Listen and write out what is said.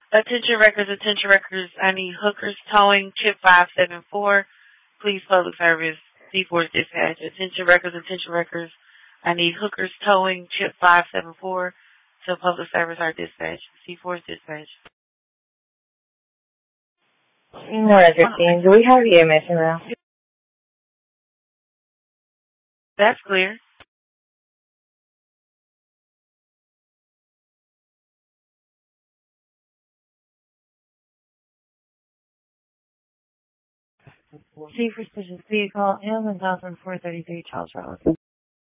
Attention records. I need hookers towing chip 574. Please public service. C4's dispatch. Attention records. I need hookers towing chip 574 to public service or dispatch. C4's dispatch. North 15, do we have EMS around? That's clear. C for suspicious vehicle, Hamilton 1433 Charles Road.